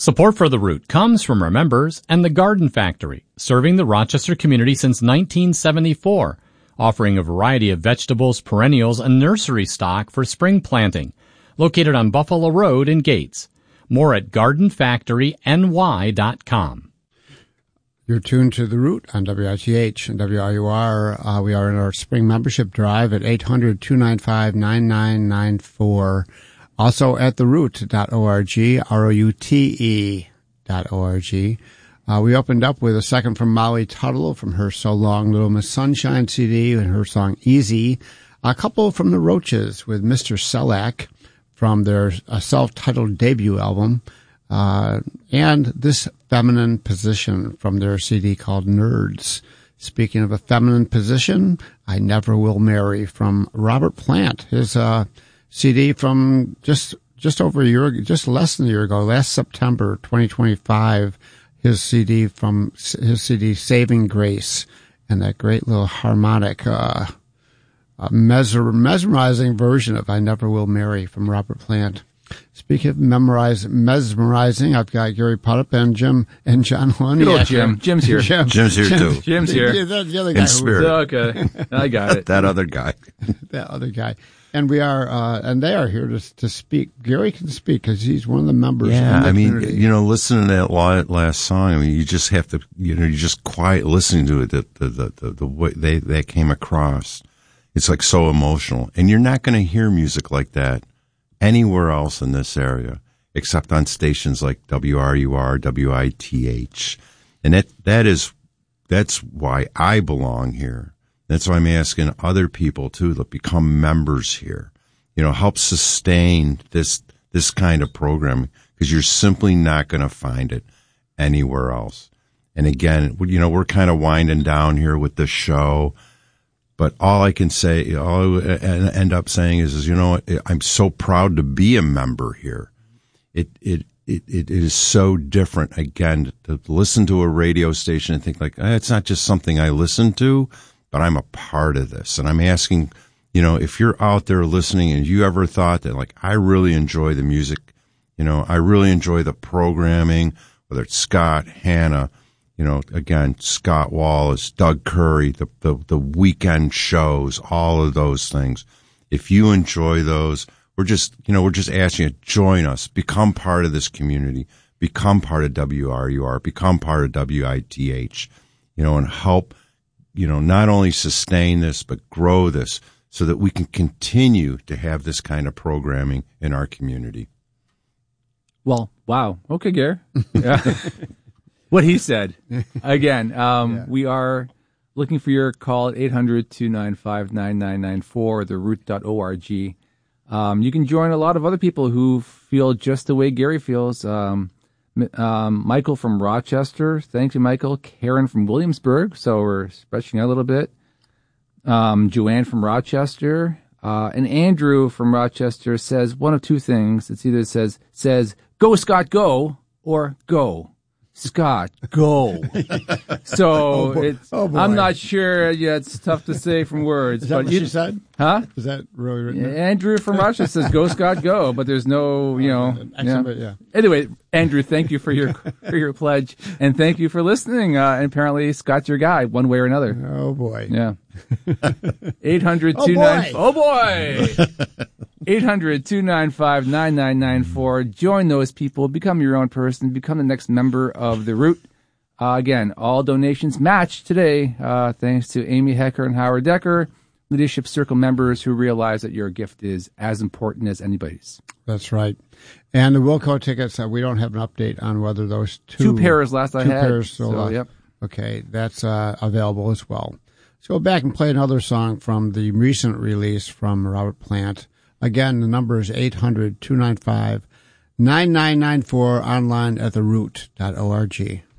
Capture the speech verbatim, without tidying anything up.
Support for The Root comes from our members and the Garden Factory, serving the Rochester community since nineteen seventy-four, offering a variety of vegetables, perennials, and nursery stock for spring planting. Located on Buffalo Road in Gates. More at garden factory n y dot com. You're tuned to The Root on W I T H and W R U R. Uh, we are in our spring membership drive at eight hundred, two nine five, nine nine nine four. Also at the root dot org, R O U T E dot O R G. Uh, we opened up with a second from Molly Tuttle from her So Long Little Miss Sunshine C D and her song Easy. A couple from the Roaches with Mister Selak from their uh, self-titled debut album. Uh, and This Feminine Position from their C D called Nerds. Speaking of a feminine position, I Never Will Marry from Robert Plant. His uh, C D from just just over a year, just less than a year ago, last September twenty twenty-five. His C D from his C D Saving Grace, and that great little harmonic, uh, uh, mesmer, mesmerizing version of I Never Will Marry from Robert Plant. Speaking of memorize, mesmerizing, I've got Gary Putup and Jim and John Lund. Good old Jim. Jim's here. Jim. Jim's here, Jim, too. Jim's here. The, the, the other guy. In spirit. Okay. I got it. That other guy. That other guy. And we are, uh, and they are here to to speak. Gary can speak because he's one of the members. Yeah, in the I mean, community. you know, listening to that last song, I mean, you just have to, you know, you're just quiet listening to it, the, the, the, the, the way they, they came across. It's like so emotional. And you're not going to hear music like that anywhere else in this area, except on stations like W R U R, W I T H. And that, that is, that's why I belong here. That's why I'm asking other people too to become members here. You know, help sustain this, this kind of programming, because you're simply not going to find it anywhere else. And again, you know, we're kind of winding down here with the show, but all I can say, all I end up saying is, is, you know, I'm so proud to be a member here. It, it, it, it is so different, again, to listen to a radio station and think like, eh, it's not just something I listen to, but I'm a part of this. And I'm asking, you know, if you're out there listening and you ever thought that, like, I really enjoy the music, you know, I really enjoy the programming, whether it's Scott, Hannah, you know, again, Scott Wallace, Doug Curry, the, the, the weekend shows, all of those things. If you enjoy those, we're just, you know, we're just asking you to join us, become part of this community, become part of W R U R, become part of W I T H, you know, and help, you know, not only sustain this, but grow this so that we can continue to have this kind of programming in our community. Well, wow. Okay, Gary. Yeah. What he said. Again, um, yeah. We are looking for your call at eight hundred, two nine five, nine nine nine four or the root dot org. Um, you can join a lot of other people who feel just the way Gary feels. Um, Um, Michael from Rochester. Thank you, Michael. Karen from Williamsburg. So we're stretching out a little bit. Um, Joanne from Rochester. Uh, and Andrew from Rochester says one of two things. It's either says, says, go Scott, go, or go Scott, go. So oh boy. it's, oh boy. I'm not sure. Yeah, it's tough to say from words. Is that but what you, she said? Huh? Is that really written? Andrew from Rochester says, go Scott, go. But there's no, you know. Excellent, yeah. yeah. Anyway, Andrew, thank you for your for your pledge, and thank you for listening. Uh, and apparently, Scott's your guy, one way or another. Oh boy. Yeah. eight hundred, oh two nine boy. Oh boy. eight hundred, two nine five, nine nine nine four. Join those people. Become your own person. Become the next member of the Root. Uh, again, all donations matched today, uh, thanks to Amy Hecker and Howard Decker, Leadership Circle members who realize that your gift is as important as anybody's. That's right. And the Wilco tickets, uh, we don't have an update on whether those two... Two pairs last I two had. Two pairs still so, left. Yep. Okay, that's uh, available as well. Let's go back and play another song from the recent release from Robert Plant. Again, the number is eight hundred, two nine five, nine nine nine four, online at the root dot org.